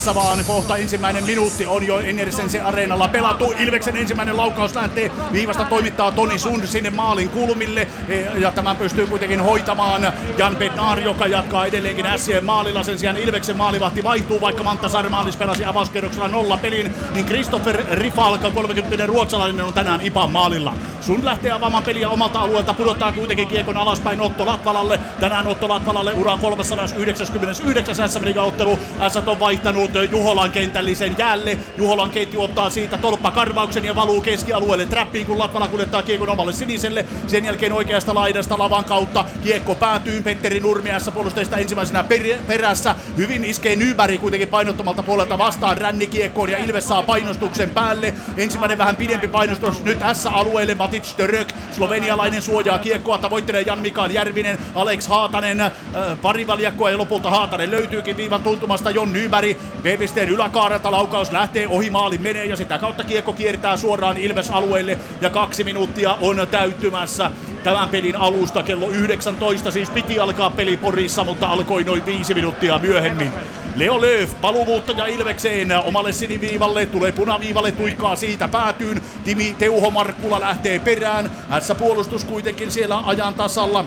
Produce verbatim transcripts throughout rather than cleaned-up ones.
vaan kohta ensimmäinen minuutti on jo Enersense Areenalla pelattu. Ilveksen ensimmäinen laukaus lähtee viivasta, toimittaa Toni Sund sinne maalin kulmille ja tämän pystyy kuitenkin hoitamaan Jan Bednar, joka jatkaa edelleenkin Ässien maalilla. Sen sijaan Ilveksen maalivahti vaihtuu, vaikka Mantta Sarmaalis pelasi avauskerroksella nolla pelin, niin Christopher Rifalka, kolmekymmentä ruotsalainen, on tänään I P A:n maalilla. Sund lähtee avaamaan peliä omalta alueelta, pudottaa kuitenkin kiekon alaspäin Otto Latvalalle. Tänään Otto Latvalalle uran kolmesataayhdeksänkymmentäyhdeksän S M-liigaottelu. S on vaihtanut Juholan kentällisen jäälle. Juholan ketju ottaa siitä tolppakarvauksen ja valuu keskialueelle trappiin, kun Latvala kuljettaa kiekon omalle siniselle. Sen jälkeen oikeasta laidasta lavan kautta kiekko päätyy. Petteri Nurmi S-puolustajista ensimmäisenä per- perässä. Hyvin iskee Nyberg kuitenkin painottomalta puolelta vastaan rännikiekkoon ja Ilves saa painostuksen päälle. Ensimmäinen vähän pidempi painostus nyt S-alueelle. Matic Török, slovenialainen, suojaa kiekkoa, tavoittelee Jan Mikael Järvinen, Alex Haatanen, äh, pari valjakkoa ja lopulta Haatanen löytyykin viivan tuntumasta. Jon Nyberg V-pisteen yläkaarelta, laukaus lähtee ohi, maali menee ja sitä kautta kiekko kiertää suoraan Ilves-alueelle ja kaksi minuuttia on täyttymässä tämän pelin alusta. Kello yhdeksäntoista siis piti alkaa peli Porissa, mutta alkoi noin viisi minuuttia myöhemmin. Leo Lööf, paluumuuttaja Ilvekseen, omalle siniviivalle, tulee punaviivalle, tuikkaa siitä päätyyn. Timi Teuho Markkula lähtee perään. S-puolustus kuitenkin siellä ajan tasalla.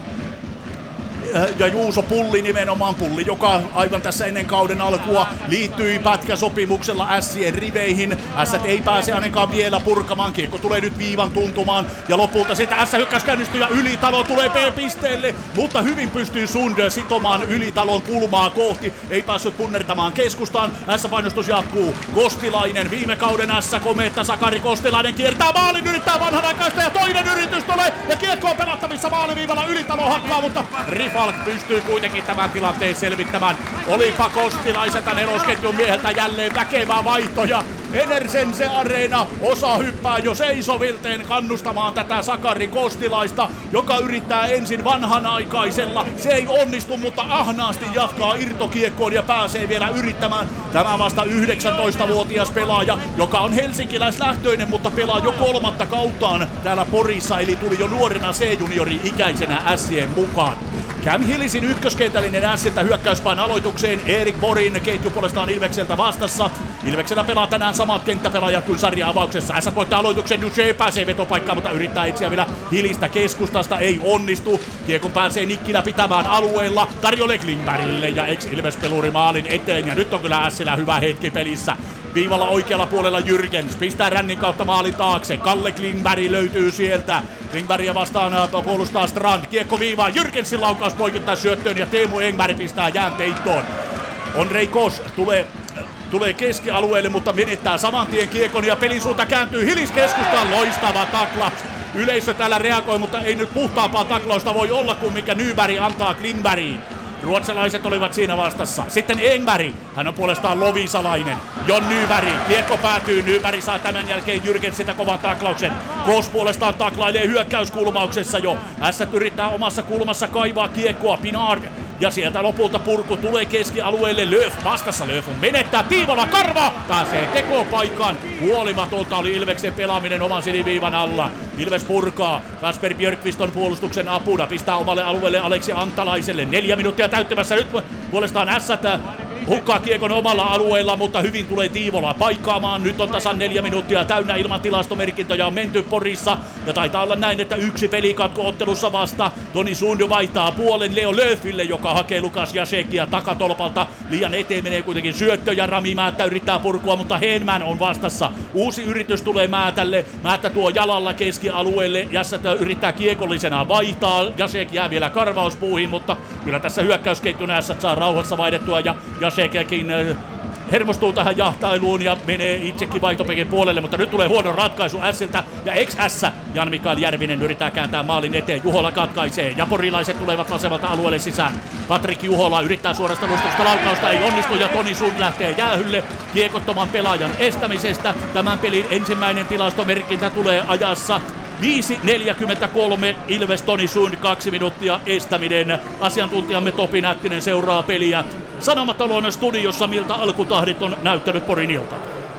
Ja Juuso Pulli nimenomaan, Pulli, joka aivan tässä ennen kauden alkua liittyi pätkäsopimuksella Ässien riveihin. Ässät ei pääse ainakaan vielä purkamaan, kiekko tulee nyt viivan tuntumaan ja lopulta sitä Ässä-hyökkäys käynnistyy ja Ylitalo tulee B-pisteelle, mutta hyvin pystyy Sund sitomaan Ylitalon kulmaa kohti, ei päässyt punnertamaan keskustaan. Ässä-painostus jatkuu, Kostilainen, viime kauden Ässä kometta, Sakari Kostilainen kiertää maalin, yrittää vanhanaikaista ja toinen yritys tulee ja kiekko on pelattavissa maaliviivalla, Ylitalo hakkaa, mutta Rifalk pystyy kuitenkin tämän tilanteen selvittämään. Olipa Kostilaiselta nelosketjun mieheltä jälleen väkevä vaihto ja Enersense Areena osa hyppää jo seisovilteen kannustamaan tätä Sakari Kostilaista, joka yrittää ensin vanhanaikaisella. Se ei onnistu, mutta ahnaasti jatkaa irtokiekkoon ja pääsee vielä yrittämään. Tämä vasta yhdeksäntoistavuotias pelaaja, joka on helsinkiläislähtöinen, mutta pelaa jo kolmatta kauttaan täällä Porissa, eli tuli jo nuorena C-juniori ikäisenä Ässien mukaan. Cam Hillisin ykköskentällinen Ässiltä hyökkäyspään aloitukseen. Erik Borin ketju puolestaan Ilvekseltä vastassa. Ilveksellä pelaa tänään samat kenttäpelaajat kuin sarja-avauksessa. Ässät voittaa aloituksen, Duche pääsee vetopaikkaan, mutta yrittää etsiä vielä Hilistä keskustasta, ei onnistu. Kiekon pääsee Nikkilä pitämään alueella. Tarjolle Klingbergille ja ex-Ilves-peluri maalin eteen. Ja nyt on kyllä Ässillä hyvä hetki pelissä. Viivalla oikealla puolella Jürgens pistää rännin kautta maalin taakse. Kalle Klingberg löytyy sieltä. Klingbergia vastaan puolustaa Strand. Kiekko viivaan. Jürgensin laukaus poikittaa syöttöön ja Teemu Engberg pistää jään peittoon. Ondrej Kos tulee, tulee keskialueelle, mutta menettää saman tien kiekon ja pelin suunta kääntyy Hilis keskustaan. Loistava taklaus. Yleisö täällä reagoi, mutta ei nyt puhtaampaa taklausta voi olla kuin mikä Nyberg antaa Klingbergiin. Ruotsalaiset olivat siinä vastassa. Sitten Engberg, hän on puolestaan lovisalainen. Jon Nyberg, kiekko päätyy, Nyberg saa tämän jälkeen Jürgensiltä kovan taklauksen. Kos puolestaan taklailee hyökkäyskulmauksessa jo. Ässät yrittää omassa kulmassa kaivaa kiekkoa, Pinard. Ja sieltä lopulta purku tulee keskialueelle, Lööf vastassa, Lööf on menettää, Tiivola karva, pääsee tekopaikkaan. Huolimatonta oli Ilveksen pelaaminen oman siniviivan alla. Ilves purkaa, Kasper Björkvist on puolustuksen apuna, pistää omalle alueelle Aleksi Antalaiselle. Neljä minuuttia täyttämässä, nyt puolestaan Ässätä hukkaa kiekon omalla alueella, mutta hyvin tulee Tiivola paikkaamaan. Nyt on tasan neljä minuuttia täynnä ilman tilastomerkintöjä, on menty Porissa. Ja taitaa olla näin, että yksi pelikatko ottelussa vasta. Toni Sund vaihtaa puolen Leo Lööfille, joka hakee Lukas Jasekia takatolpalta. Liian eteen menee kuitenkin syöttö ja Rami Määttä yrittää purkua, mutta Henman on vastassa. Uusi yritys tulee Määtälle. Määttä tuo jalalla keskialueelle. Jässätö yrittää kiekollisena vaihtaa. Jasek jää vielä karvauspuuhin, mutta kyllä tässä hyökkäysketjun Ässät saa rauhassa vaihdettua ja Jasekin hermostuu tähän jahtailuun ja menee itsekin vaihtopekin puolelle, mutta nyt tulee huono ratkaisu Ässiltä ja ex-Ässä Jan Mikael Järvinen yrittää kääntää maalin eteen. Juhola katkaisee ja porilaiset tulevat vasemmalta alueelle sisään. Patrik Juhola yrittää suorasta nostosta laukausta, ei onnistu ja Toni Sund lähtee jäähylle kiekottoman pelaajan estämisestä. Tämän pelin ensimmäinen tilastomerkintä tulee ajassa viisi neljäkymmentäkolme, Ilves Toni Sund, kaksi minuuttia estäminen. Asiantuntijamme Topi Nättinen seuraa peliä Sanomatalon studiossa, miltä alkutahdit on näyttänyt Porin ilta.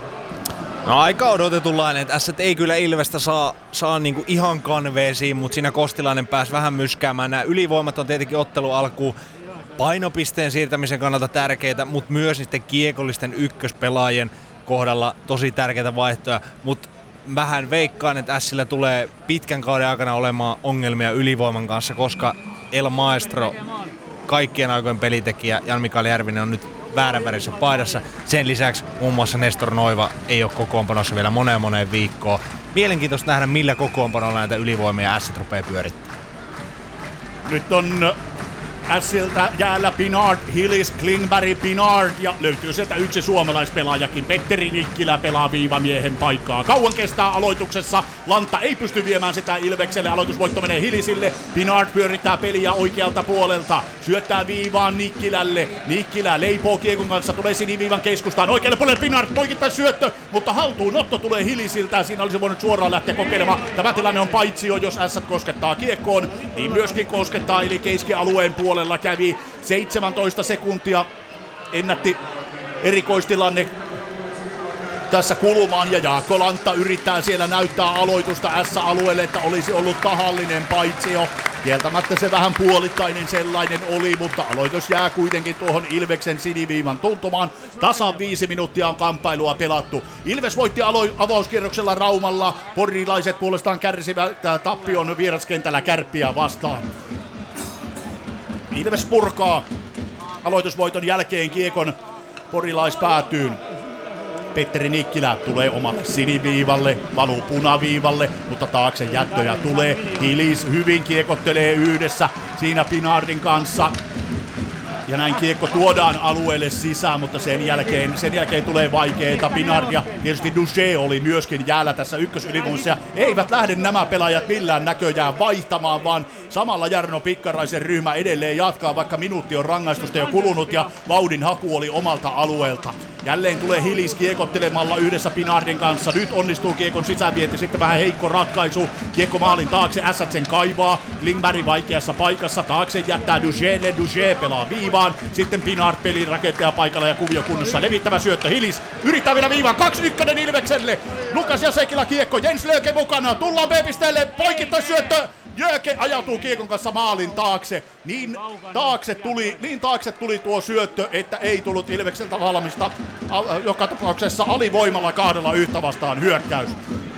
No aika odotetunlainen, että Ässät ei kyllä Ilvestä saa, saa niinku ihan kanveesiin, mutta siinä Kostilainen pääsi vähän myskäämään. Nämä ylivoimat on tietenkin ottelu alkuun painopisteen siirtämisen kannalta tärkeitä, mutta myös niiden kiekollisten ykköspelaajien kohdalla tosi tärkeitä vaihtoja, mutta vähän veikkaan, että Ässillä tulee pitkän kauden aikana olemaan ongelmia ylivoiman kanssa, koska El Maestro, kaikkien aikojen pelitekijä Jan-Mikael Järvinen on nyt väärän värissä paidassa. Sen lisäksi muun muassa Nestor Noiva ei ole kokoonpanossa vielä moneen moneen viikkoon. Mielenkiintoista nähdä, millä kokoonpanolla näitä ylivoimia Ässit rupeaa pyörittämään. Nyt on Ässiltä jäällä Pinard, Hillis, Klingberg, Pinard ja löytyy sieltä yksi suomalaispelaajakin. Petteri Nikkilä pelaa viivamiehen paikkaa. Kauan kestää aloituksessa. Lantta ei pysty viemään sitä Ilvekselle. Aloitusvoitto menee Hillisille. Pinard pyörittää peliä oikealta puolelta. Syöttää viivaan Nikkilälle. Nikkilä leipoo kiekon kanssa. Tulee siniviivan keskustaan. Oikealle puolelle Pinard poikittais syöttö. Mutta haltuunotto tulee Hillisiltä. Siinä olisi voinut suoraan lähteä kokeilemaan. Tämä tilanne on paitsio, jos Ässät koskettaa kiekkoon. Niin myöskin koskettaa, eli keskialueen puolella. Kävi seitsemäntoista sekuntia, ennätti erikoistilanne tässä kulumaan ja Jaakko Lantta yrittää siellä näyttää aloitusta S-alueelle, että olisi ollut tahallinen paitsio. Kieltämättä se vähän puolittainen sellainen oli, mutta aloitus jää kuitenkin tuohon Ilveksen siniviivan tuntumaan. Tasan viisi minuuttia on kamppailua pelattu. Ilves voitti alo- avauskierroksella Raumalla, porilaiset puolestaan kärsivät tappion vieraskentällä Kärppiä vastaan. Ilves purkaa aloitusvoiton jälkeen kiekon porilaispäätyyn. Petteri Nikkilä tulee omalle siniviivalle, valuu punaviivalle, mutta taakse jättöjä tulee. Hillis hyvin kiekottelee yhdessä siinä Pinardin kanssa. Ja näin kiekko tuodaan alueelle sisään, mutta sen jälkeen, sen jälkeen tulee vaikeita. Pinard ja tietysti Duché oli myöskin jäällä tässä ykkösylivoimassa. Ja eivät lähde nämä pelaajat millään näköjään vaihtamaan, vaan samalla Jarno Pikkaraisen ryhmä edelleen jatkaa, vaikka minuutti on rangaistusta jo kulunut ja vauhdin haku oli omalta alueelta. Jälleen tulee Hillis kiekottelemalla yhdessä Pinardin kanssa. Nyt onnistuu kiekon sisävienti, sitten vähän heikko ratkaisu. Kiekko maalin taakse, Ässät sen kaivaa. Klingberg vaikeassa paikassa, taakse jättää Duchelle. Duché pelaa viivaan. Sitten Pinard pelin rakentaja paikalla ja kuvio kunnossa. Levittävä syöttö, Hillis yrittää vielä viivaan. kaksi yksi Ilvekselle. Lukas Jasekila kiekko, Jens Löke mukana. Tullaan B-pisteelle, poikittais syöttö. Jöke ajautuu kiekon kanssa maalin taakse. Niin taakse tuli, niin taakse tuli tuo syöttö, että ei tullut Ilvekseltä valmista. Joka tapauksessa alivoimalla kahdella yhtä vastaan hyökkäys.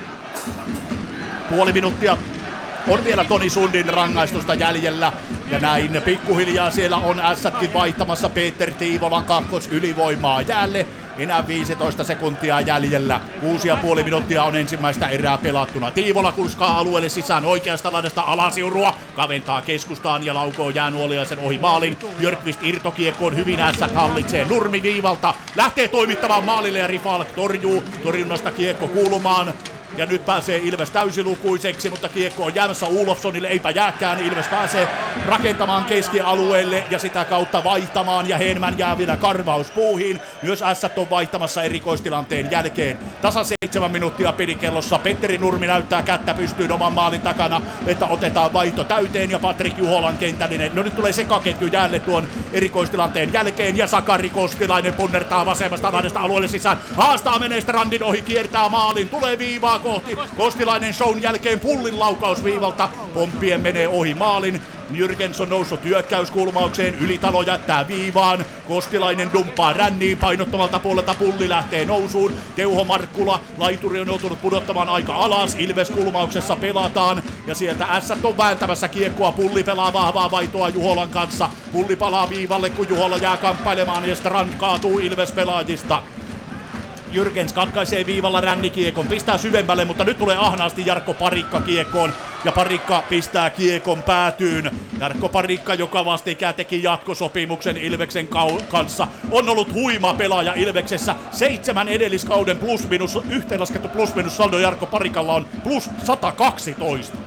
Puoli minuuttia on vielä Toni Sundin rangaistusta jäljellä. Ja näin pikkuhiljaa siellä on Ässätkin vaihtamassa Peter Tiivolan kakkos ylivoimaa jäälle. Enää viisitoista sekuntia jäljellä. Kuusi ja puoli minuuttia on ensimmäistä erää pelattuna. Tiivola kurskaa alueelle sisään oikeasta laidasta Alasiurua. Kaventaa keskustaan ja laukoo Jäänuoliaisen ohi maalin. Björkvist irtokiekkoon hyvin Ässät hallitsee nurmiviivalta. Lähtee toimittamaan maalille ja Rifalk torjuu. Torjunnasta kiekko kuulumaan. Ja nyt pääsee Ilves täysilukuiseksi, mutta kiekko on jäämässä Olofssonille, eipä jääkään. Ilves pääsee rakentamaan keskialueelle ja sitä kautta vaihtamaan, ja Henman jää vielä karvauspuuhiin. Myös Ässät on vaihtamassa erikoistilanteen jälkeen. Tasa seitsemän minuuttia pelikellossa. Petteri Nurmi näyttää kättä pystyyn oman maalin takana, että otetaan vaihto täyteen, ja Patrik Juholan kentällinen. No nyt tulee sekaketju jäälle tuon erikoistilanteen jälkeen, ja Sakari Koskilainen punnertaa vasemmasta laidasta alueelle sisään. Haastaa menee Strandin ohi, kiertää maalin, tulee viivaa kohti. Kostilainen shown jälkeen pullin laukausviivalta. Pomppien menee ohi maalin. Jürgens noussut hyökkäyskulmaukseen. Ylitalo jättää viivaan. Kostilainen dumppaa ränniin painottomalta puolelta. Pulli lähtee nousuun. Teuho Markkula. Laituri on joutunut pudottamaan aika alas. Ilves kulmauksessa pelataan. Ja sieltä Ässät on vääntämässä kiekkoa. Pulli pelaa vahvaa vaihtoa Juholan kanssa. Pulli palaa viivalle, kun Juhola jää kamppailemaan ja Strand kaatuu Ilves pelaajista. Jürgens katkaisee viivalla rännikiekon, pistää syvemmälle, mutta nyt tulee ahnaasti Jarkko Parikka kiekkoon. Ja Parikka pistää kiekon päätyyn. Jarkko Parikka, joka vastikään teki jatkosopimuksen Ilveksen kau- kanssa, on ollut huima pelaaja Ilveksessä. Seitsemän edelliskauden plus-minus, yhteenlaskettu plus-minus saldo Jarkko Parikalla on plus sata kaksitoista.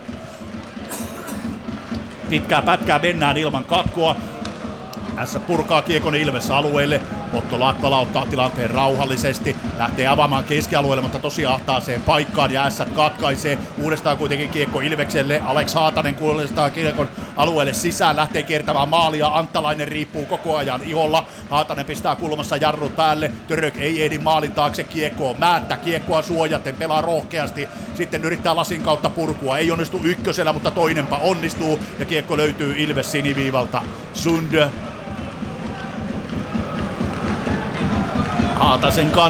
Pitkää pätkää mennään ilman katkoa. Ässät purkaa kiekon Ilves alueelle. Otto Latvala ottaa tilanteen rauhallisesti. Lähtee avaamaan keskialueelle, mutta tosi ahtaaseen paikkaan. Ja Ässät katkaisee. Uudestaan kuitenkin kiekko Ilvekselle. Alex Haatanen kuulestaa kiekon alueelle sisään. Lähtee kiertämään maalia. Anttalainen riippuu koko ajan iholla. Haatanen pistää kulmassa jarrut päälle. Török ei ehdi maalin taakse kiekkoon. Määttä kiekkoa suojaten. Pelaa rohkeasti. Sitten yrittää lasin kautta purkua. Ei onnistu ykkösellä, mutta toinenpa onnistuu. Ja kiekko löytyy Ilves siniviivalta. Sund Haatasen kanssa.